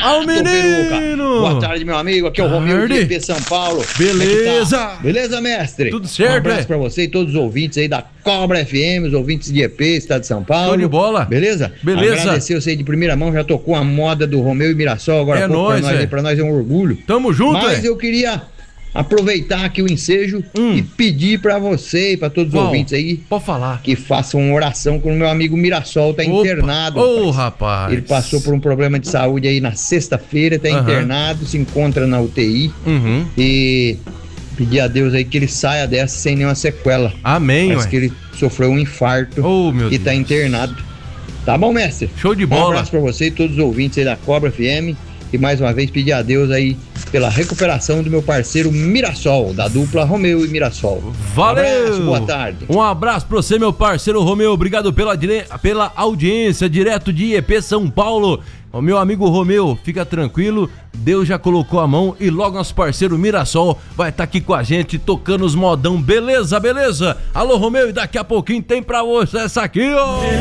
Renato Peruca. Boa tarde, meu amigo. Aqui é o Romeu de IP São Paulo. Beleza. Tá? Beleza, mestre? Tudo certo, Um abraço pra você e todos os ouvintes aí da Cobra FM, os ouvintes de EP, Estado de São Paulo. Show de bola. Beleza? Beleza. Agradecer você aí de primeira mão, já tocou a moda do Romeu e Mirassol, agora É pouco nóis, pra nós aí, pra nós é um orgulho. Tamo junto, Mas eu queria aproveitar aqui o ensejo e pedir pra você e pra todos os ouvintes aí, pode falar, que façam uma oração com o meu amigo Mirassol, tá internado. Ô, rapaz. Ele passou por um problema de saúde aí na sexta-feira, tá internado, se encontra na UTI. E pedir a Deus aí que ele saia dessa sem nenhuma sequela. Amém, Parece que ele sofreu um infarto e tá internado. Tá bom, mestre? Show de bola. Um abraço pra você e todos os ouvintes aí da Cobra FM. E mais uma vez pedir a Deus aí pela recuperação do meu parceiro Mirassol, da dupla Romeu e Mirassol. Valeu! Um abraço, boa tarde. Um abraço pra você, meu parceiro Romeu. Obrigado pela audiência, direto de IP São Paulo. O meu amigo Romeu, fica tranquilo, Deus já colocou a mão e logo nosso parceiro Mirassol vai estar aqui com a gente tocando os modão. Beleza, beleza? Alô, Romeu, e daqui a pouquinho tem pra você essa aqui, ó.